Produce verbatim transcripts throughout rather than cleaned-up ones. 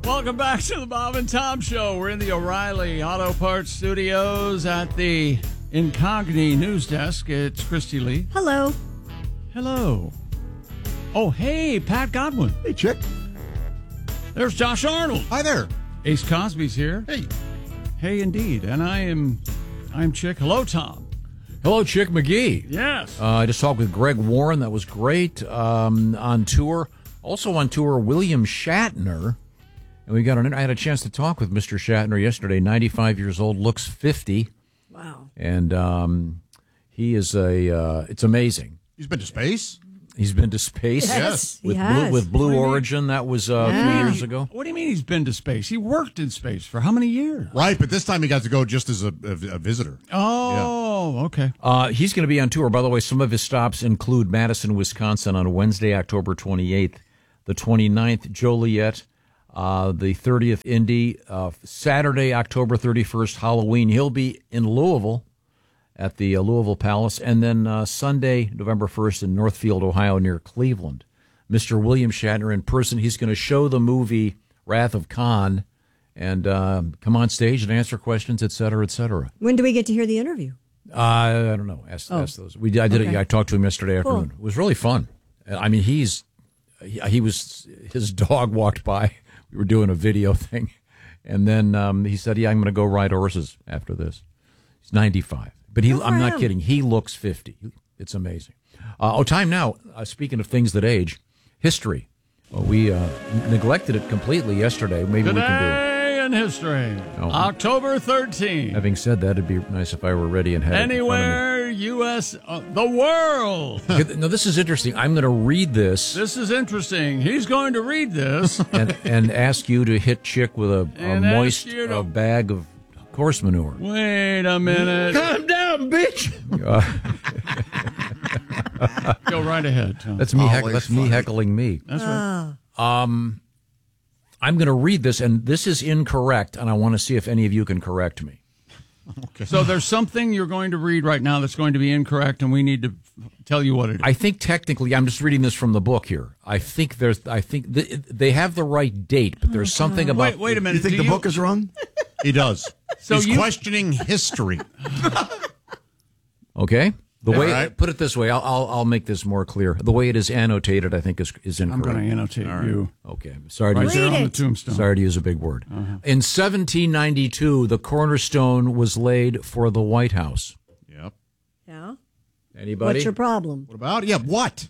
Welcome back to the Bob and Tom Show. We're in the O'Reilly Auto Parts Studios at the Incogni News Desk. It's Christy Lee. Hello. Hello. Oh, hey, Pat Godwin. Hey, Chick. There's Josh Arnold. Hi there. Ace Cosby's here. Hey. Hey, indeed. And I am, I'm Chick. Hello, Tom. Hello, Chick McGee. Yes. Uh, I just talked with Greg Warren. That was great. Um, on tour. Also on tour, William Shatner. And we got an, I had a chance to talk with Mister Shatner yesterday. ninety-five years old, looks fifty. Wow. And um, he is a, uh, it's amazing. He's been to space? He's been to space. Yes, he With has. Blue, with Blue Origin. That was uh, Yeah. a few years ago. What do you mean he's been to space? He worked in space for how many years? Right, but this time he got to go just as a, a, a visitor. Oh, okay. Uh, he's going to be on tour. By the way, some of his stops include Madison, Wisconsin on Wednesday, October twenty-eighth, the twenty-ninth, Joliet, uh, the thirtieth, Indy, uh, Saturday, October thirty-first, Halloween. He'll be in Louisville at the uh, Louisville Palace, and then uh, Sunday, November first, in Northfield, Ohio, near Cleveland. Mister William Shatner in person. He's going to show the movie Wrath of Khan and uh, come on stage and answer questions, et cetera, et cetera. When do we get to hear the interview? Uh, I don't know. Ask, Oh. ask those. We I did Okay. it. I talked to him yesterday Cool. afternoon. It was really fun. I mean, he's he, he was his dog walked by. We were doing a video thing, and then um, he said, "Yeah, I'm going to go ride horses after this." He's ninety-five, but he. Good for I'm not him. kidding. He looks fifty. It's amazing. Uh, oh, time now. Uh, speaking of things that age, history. Well, we uh, neglected it completely yesterday. Maybe we can do it. Today in history, Oh. October thirteenth. Having said that, it'd be nice if I were ready and had it in front of me. Anywhere, U S, uh, the world. Okay, no, this is interesting. I'm going to read this. This is interesting. He's going to read this. and and ask you to hit Chick with a, a And ask moist you to- uh, bag of horse manure. Wait a minute. Calm down, bitch. Go right ahead, Tom. That's me. Heck, Always that's me funny. heckling me. That's right. Um, I'm going to read this, and this is incorrect, and I want to see if any of you can correct me. So there's something you're going to read right now that's going to be incorrect, and we need to tell you what it is. I think technically, I'm just reading this from the book here. I think there's, I think th- they have the right date, but there's something about. Wait, wait a minute. You think Do the book is wrong? He does. So He's you- questioning history. Okay. The way, right. put it this way, I'll, I'll I'll make this more clear. The way it is annotated, I think, is is I'm incorrect. going to annotate you. Okay, sorry to Right use there Read on the it. tombstone. Sorry to use a big word. Uh-huh. In seventeen ninety-two, the cornerstone was laid for the White House. Yep. Yeah. Anybody? What's your problem? What about? Yeah, what?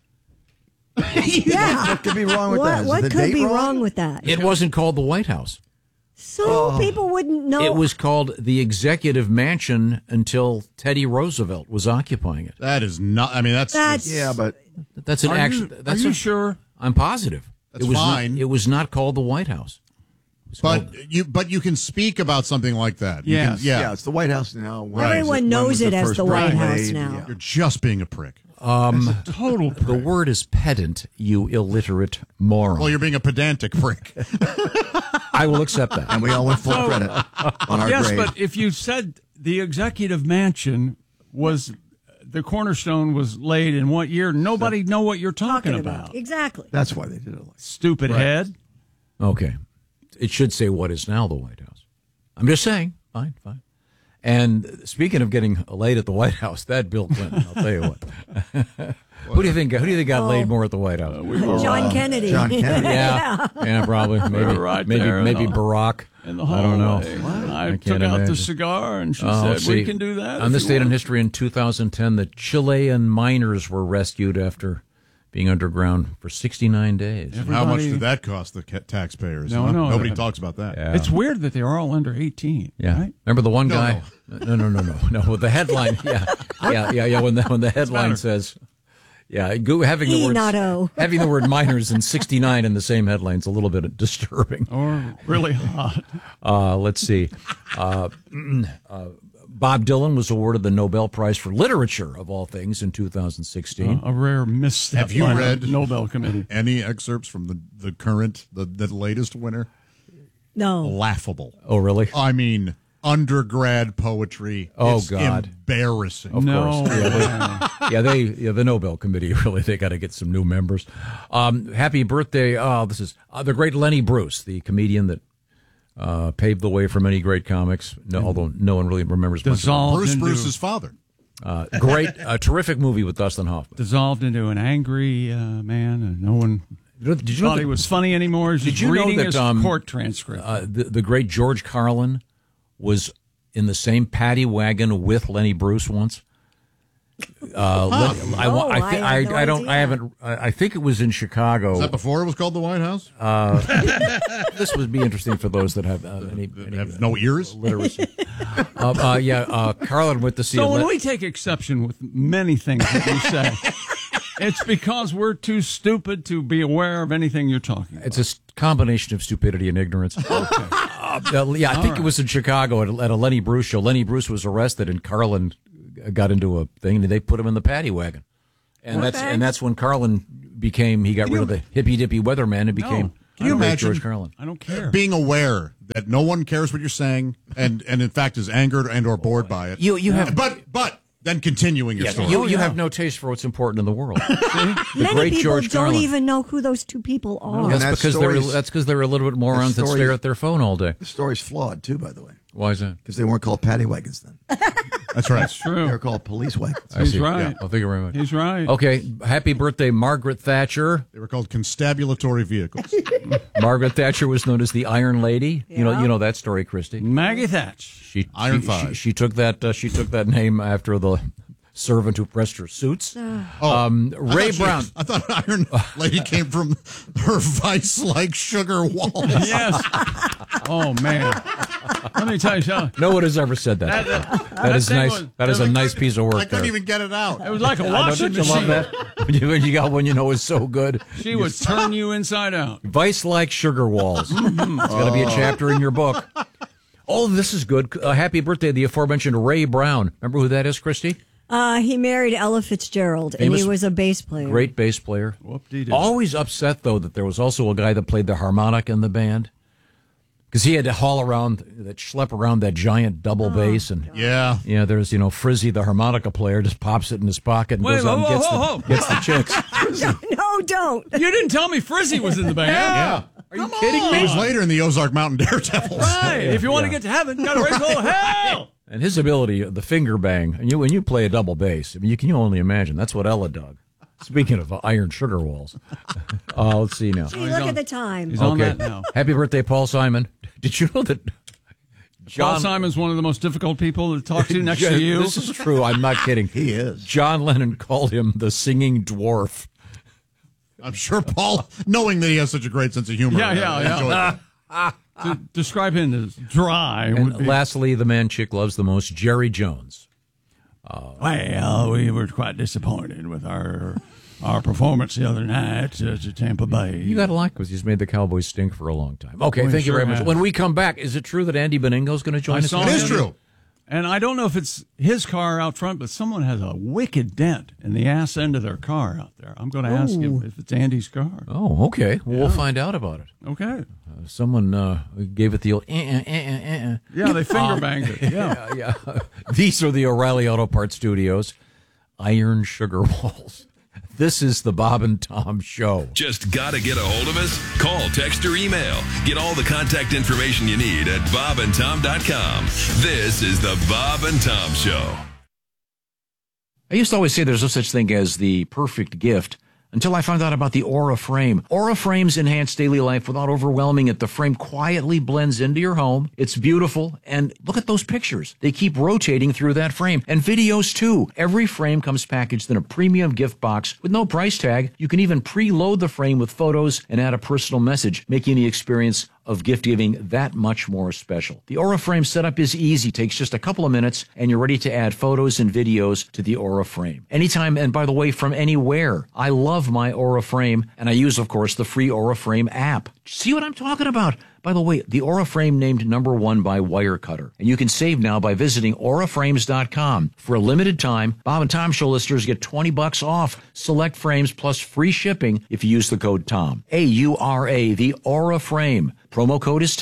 Yeah. What could be wrong with What, that? Is what the could date be wrong? wrong with that? It wasn't called the White House. So people wouldn't know. It was called the Executive Mansion until Teddy Roosevelt was occupying it. That is not. I mean, that's. That's Yeah, but That's an Are action. you, That's are you a- sure? I'm positive. That's it was fine. Not, it was not called the White House. It was But called- you, but you can speak about something like that. You Yes. can- yeah. yeah, it's the White House now. When Right. was Everyone When knows was it as first the White president House made? now. Yeah. You're just being a prick. um, Total. the word is pedant, you illiterate moron. Well, you're being a pedantic prick. I will accept that. And we all went full So- credit on our Yes, grade. but if you said the executive mansion was the cornerstone was laid in what year, nobody know what you're talking, talking about. about. Exactly. That's why they did it like Stupid head. Okay. It should say what is now the White House. I'm just saying. Fine, fine. And speaking of getting laid at the White House, that Bill Clinton, I'll tell you what. Who do you think who do you think got laid more at the White House? John Kennedy. John Kennedy. yeah. Yeah, probably. Maybe were right maybe there in maybe the- Barack. In the I don't know. hallway. I, I took can't out the imagine. cigar and she Oh, said, "We see, can do that." On if this you date in want." history in two thousand ten, the Chilean miners were rescued after being underground for sixty-nine days. How much Everybody- did that cost the ca- taxpayers? No, huh? no, Nobody that- talks about that. Yeah. It's weird that they are all under eighteen. Yeah. Right? Remember the one No, guy? No, no, no, no, no. With the headline, yeah, yeah, yeah, yeah. When the when the headline better. says, yeah, go, having the E, word not O. having the word miners and sixty-nine in the same headline is a little bit disturbing. Or really hot. Uh, let's see. Uh, uh, Bob Dylan was awarded the Nobel Prize for Literature, of all things, in two thousand sixteen. A rare misstep. Have you by the read- Nobel Committee? Any excerpts from the, the current, the, the latest winner? No. Laughable. Oh, really? I mean, undergrad poetry. Oh, It's God. embarrassing. Of No. course. Yeah, they, yeah, they, yeah, the Nobel Committee, really, they got to get some new members. Um, happy birthday. Oh, this is uh, the great Lenny Bruce, the comedian that uh, paved the way for many great comics, no, although no one really remembers much. Dissolved Bruce into, Bruce's father. Uh, great, a terrific movie with Dustin Hoffman. dissolved into an angry uh, man, and no one Did you know thought that- he was funny anymore. He's Did you know reading that, his um, court transcript. Uh, the, the great George Carlin was in the same paddy wagon with Lenny Bruce once. Uh, Len- I, Oh, I, thi- I had no I, I don't. idea. I haven't. I I think it was in Chicago. Is that before it was called the White House? This would be interesting for those that have uh, any, any Have no ears? literacy. uh, uh, yeah, uh, Carlin went to see. so a when Le- we take exception with many things that you say, it's because we're too stupid to be aware of anything you're talking about. It's a s- combination of stupidity and ignorance. Uh, uh, yeah, I think it was in Chicago at, at a Lenny Bruce show. Lenny Bruce was arrested, and Carlin got into a thing, and they put him in the paddy wagon. And that's Okay. and that's when Carlin became. He got rid of the hippy dippy weatherman and became. Can you the great imagine- George Carlin? I don't care. Being aware that no one cares what you're saying, and, and in fact is angered and or bored by it. You- you have- but but then continuing your story. You, you have no taste for what's important in the world. the Many great people George don't Carlin. even know who those two people are. And That's that because they're story's- that's because they're illiterate morons that story's- stare at their phone all day. The story's flawed, too, by the way, Why is that? because they weren't called paddy wagons then. That's right. That's They were true. called police wagons. I He's see. right. Yeah. Well, thank you very much. He's right. Okay, happy birthday, Margaret Thatcher. They were called constabulatory vehicles. Margaret Thatcher was known as the Iron Lady. You know, Yeah. you know that story, Christy. Maggie Thatch. She Iron she, Five. She, she took that. Uh, she took that name after the servant who pressed her suits. um, I Ray thought she- Brown. I thought Iron Lady came from her vice-like sugar walls. Yes. Oh man. Let me tell you something. No one has ever said that. that is thing nice. was- that is a nice piece of work. I couldn't there. even get it out. It was like a I know, washing don't you love machine. that? When you, when you got one you know is so good. She would turn you inside out. Vice-like sugar walls. It's got to be a chapter in your book. Oh, this is good. Uh, happy birthday, the aforementioned Ray Brown. Remember who that is, Christy? Uh, he married Ella Fitzgerald, and Famous- he was a bass player. Great bass player. Whoop-dee-doo. Always upset, though, that there was also a guy that played the harmonica in the band. Because he had to haul around, that schlep around that giant double bass. And, Yeah. yeah, there's, you know, Frizzy, the harmonica player, just pops it in his pocket and Wait, goes out and whoa, gets, whoa, the, whoa, whoa. gets the chicks. No, don't. You didn't tell me Frizzy was in the band. Yeah. Are you kidding It me? was later in the Ozark Mountain Daredevils. Right. If you want to yeah. get to heaven, gotta raise all hell. And his ability, the finger bang, and you when you play a double bass, I mean, you can only imagine. That's what Ella dug. Speaking of uh, iron sugar walls. uh, let's see now. Gee, look at the time. He's on that now. Happy birthday, Paul Simon. Did you know that Paul John Simon's one of the most difficult people to talk to next to you. This is true. I'm not kidding. He is. John Lennon called him the singing dwarf. I'm sure Paul, knowing that he has such a great sense of humor, Yeah, yeah, uh, yeah. enjoyed it. To describe him as dry. And would be, lastly, the man chick loves the most, Jerry Jones. well, we were quite disappointed with our our performance the other night uh, to Tampa Bay. You got to like because he's made the Cowboys stink for a long time. Okay, We thank you sure very much. have. When we come back, is it true that Andy Beningo's going to join I us? saw It again? is him. true. And I don't know if it's his car out front, but someone has a wicked dent in the ass end of their car out there. I'm going to ask him if it's Andy's car. Oh, okay. Well, we'll find out about it. Okay. Uh, someone uh, gave it the old. Eh, eh, eh, eh, eh. Yeah, they finger banged it. Yeah. Yeah, yeah. These are the O'Reilly Auto Parts Studios. Iron sugar walls. This is the Bob and Tom Show. Just gotta get a hold of us? Call, text, or email. Get all the contact information you need at bob and tom dot com. This is the Bob and Tom Show. I used to always say there's no such thing as the perfect gift until I found out about the Aura Frame. Aura Frames enhance daily life without overwhelming it. The frame quietly blends into your home. It's beautiful. And look at those pictures. They keep rotating through that frame. And videos, too. Every frame comes packaged in a premium gift box with no price tag. You can even preload the frame with photos and add a personal message, making the experience of gift giving that much more special. The Aura Frame setup is easy, takes just a couple of minutes, and you're ready to add photos and videos to the Aura Frame. Anytime, and by the way, from anywhere. I love my Aura Frame, and I use, of course, the free Aura Frame app. See what I'm talking about? By the way, the Aura Frame named number one by Wirecutter. And you can save now by visiting aura frames dot com. For a limited time, Bob and Tom Show listeners get twenty bucks off select frames plus free shipping if you use the code TOM. A U R A, the Aura Frame. Promo code is TOM,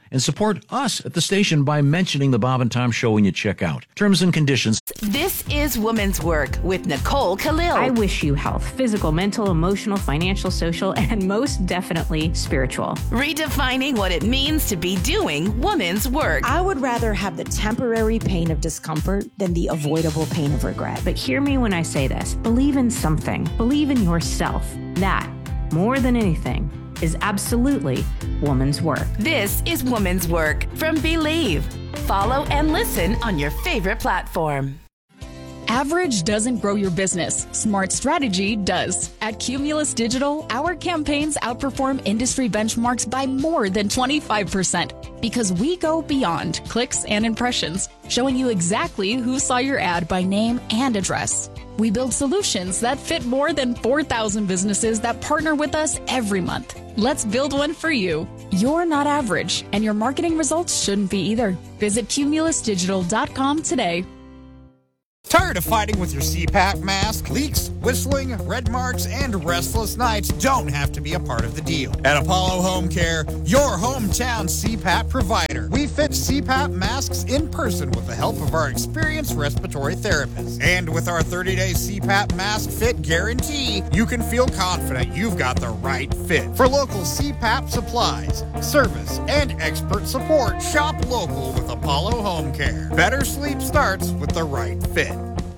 and support us at the station by mentioning the Bob and Tom Show when you check out. Terms and conditions. This is Women's Work with Nicole Khalil. I wish you health, physical, mental, emotional, financial, social, and most definitely spiritual. Redefining what it means to be doing women's work. I would rather have the temporary pain of discomfort than the avoidable pain of regret. But hear me when I say this. Believe in something. Believe in yourself. That, more than anything, is absolutely woman's work. This is Woman's Work from Believe. Follow and listen on your favorite platform. Average doesn't grow your business. Smart strategy does. At Cumulus Digital, our campaigns outperform industry benchmarks by more than twenty-five percent because we go beyond clicks and impressions, showing you exactly who saw your ad by name and address. We build solutions that fit more than four thousand businesses that partner with us every month. Let's build one for you. You're not average, and your marketing results shouldn't be either. Visit cumulus digital dot com today. Tired of fighting with your C PAP mask? Leaks, whistling, red marks, and restless nights don't have to be a part of the deal. At Apollo Home Care, your hometown C PAP provider, we fit C PAP masks in person with the help of our experienced respiratory therapists. And with our thirty-day C PAP mask fit guarantee, you can feel confident you've got the right fit. For local C PAP supplies, service, and expert support, shop local with Apollo Home Care. Better sleep starts with the right fit.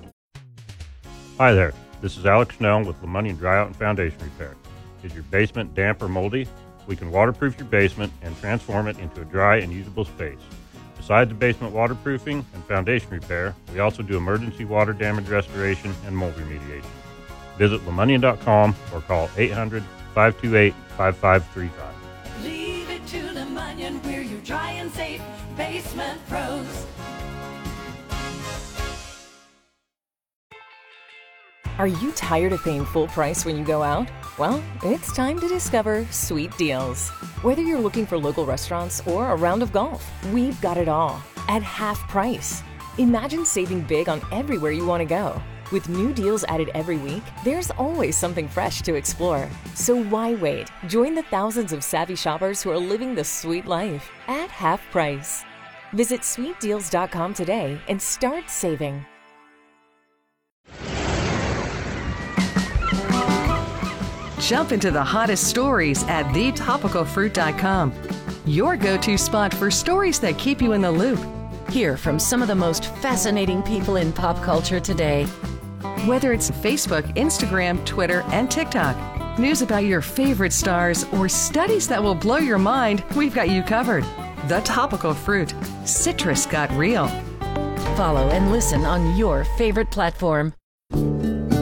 Hi there, this is Alex Snell with Lemonnian Dryout and Foundation Repair. Is your basement damp or moldy? We can waterproof your basement and transform it into a dry and usable space. Besides the basement waterproofing and foundation repair, we also do emergency water damage restoration and mold remediation. Visit Lemonnian dot com or call eight hundred, five two eight, five five three five. Leave it to Lemonnian, we're your dry and safe basement pros. Are you tired of paying full price when you go out? Well, it's time to discover Sweet Deals. Whether you're looking for local restaurants or a round of golf, we've got it all at half price. Imagine saving big on everywhere you want to go. With new deals added every week, there's always something fresh to explore. So why wait? Join the thousands of savvy shoppers who are living the sweet life at half price. Visit sweet deals dot com today and start saving. Jump into the hottest stories at the topical fruit dot com. Your go-to spot for stories that keep you in the loop. Hear from some of the most fascinating people in pop culture today. Whether it's Facebook, Instagram, Twitter, and TikTok, news about your favorite stars, or studies that will blow your mind, we've got you covered. The Topical Fruit. Citrus got real. Follow and listen on your favorite platform.